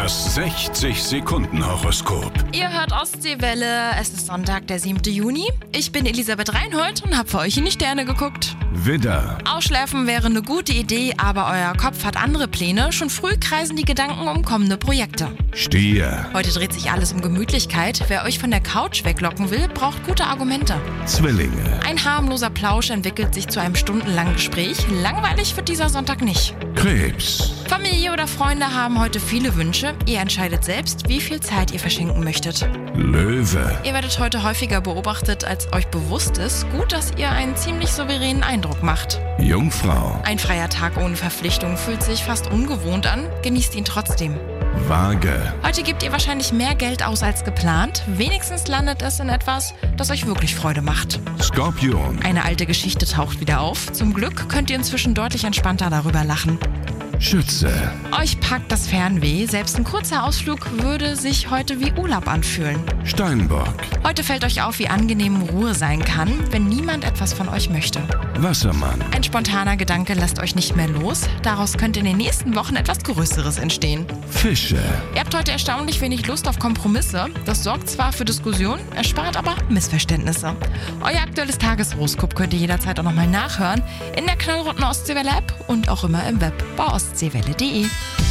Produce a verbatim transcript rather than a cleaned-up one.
Das sechzig Sekunden Horoskop. Ihr hört Ostseewelle, es ist Sonntag, der siebte Juni. Ich bin Elisabeth Reinhold und habe für euch in die Sterne geguckt. Widder, Ausschlafen wäre eine gute Idee, aber euer Kopf hat andere Pläne. Schon früh kreisen die Gedanken um kommende Projekte. Stier, Heute dreht sich alles um Gemütlichkeit. Wer euch von der Couch weglocken will, braucht gute Argumente. Zwillinge, Ein harmloser Plausch entwickelt sich zu einem stundenlangen Gespräch. Langweilig wird dieser Sonntag nicht. Krebs, Familie oder Freunde haben heute viele Wünsche. Ihr entscheidet selbst, wie viel Zeit ihr verschenken möchtet. Löwe, Ihr werdet heute häufiger beobachtet, als euch bewusst ist. Gut, dass ihr einen ziemlich souveränen Eindruck macht. Jungfrau, Ein freier Tag ohne Verpflichtung fühlt sich fast ungewohnt an. Genießt ihn trotzdem. Waage, Heute gebt ihr wahrscheinlich mehr Geld aus als geplant. Wenigstens landet es in etwas, das euch wirklich Freude macht. Skorpion, Eine alte Geschichte taucht wieder auf. Zum Glück könnt ihr inzwischen deutlich entspannter darüber lachen. Schütze, Euch packt das Fernweh. Selbst ein kurzer Ausflug würde sich heute wie Urlaub anfühlen. Steinbock, Heute fällt euch auf, wie angenehm Ruhe sein kann, wenn niemand etwas von euch möchte. Wassermann, Ein spontaner Gedanke lässt euch nicht mehr los. Daraus könnte in den nächsten Wochen etwas Größeres entstehen. Fische, Ihr habt heute erstaunlich wenig Lust auf Kompromisse. Das sorgt zwar für Diskussionen, erspart aber Missverständnisse. Euer aktuelles Tageshoroskop könnt ihr jederzeit auch nochmal nachhören in der knallroten Ostseewelle-App und auch immer im Web bei ostseewelle punkt de.